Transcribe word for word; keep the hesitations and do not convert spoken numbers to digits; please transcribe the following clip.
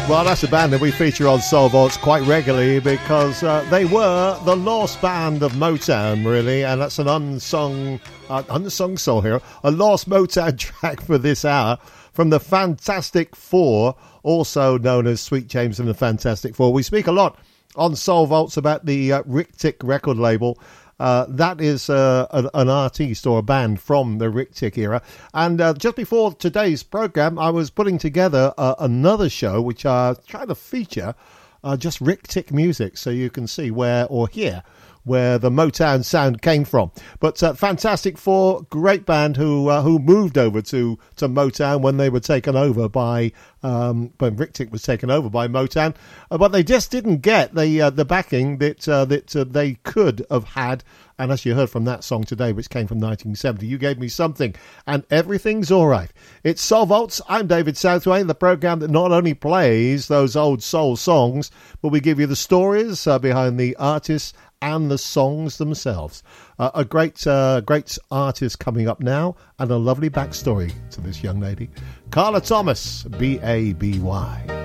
Well, that's a band that we feature on Soul Vaults quite regularly because uh, they were the lost band of Motown, really, and that's an unsung, uh, unsung soul hero, a lost Motown track for this hour from the Fantastic Four, also known as Sweet James and the Fantastic Four. We speak a lot on Soul Vaults about the uh, Rick Tick record label. Uh, that is uh, an, an artiste or a band from the Rick Tick era. And uh, just before today's program, I was putting together uh, another show which I try to feature uh, just Rick Tick music so you can see where or hear where the Motown sound came from. But uh, Fantastic Four, great band who uh, who moved over to, to Motown when they were taken over by, um, when Rick Tick was taken over by Motown. Uh, but they just didn't get the uh, the backing that, uh, that uh, they could have had. And as you heard from that song today, which came from nineteen seventy, You Gave Me Something, and Everything's All Right. It's Soul Vaults. I'm David Southway, the program that not only plays those old soul songs, but we give you the stories uh, behind the artists and the songs themselves. Uh, a great uh, great artist coming up now, and a lovely backstory to this young lady. Carla Thomas, B A B Y.